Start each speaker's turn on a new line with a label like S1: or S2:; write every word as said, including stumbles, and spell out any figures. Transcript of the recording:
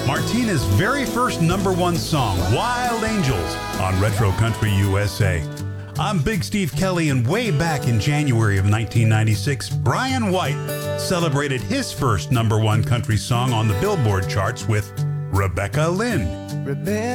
S1: Martina's very first number one song, Wild Angels, on Retro Country U S A. I'm Big Steve Kelly, and way back in January of nineteen ninety-six, Brian White celebrated his first number one country song on the Billboard charts with Rebecca Lynn.
S2: Rebecca